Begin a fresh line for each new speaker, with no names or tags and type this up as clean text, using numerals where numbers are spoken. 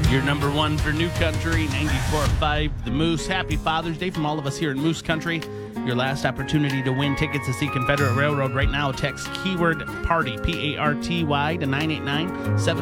Your number one for New Country, 94.5 The Moose. Happy Father's Day from all of us here in Moose Country. Your last opportunity to win tickets to see Confederate Railroad right now. Text keyword party, P-A-R-T-Y, to 989-7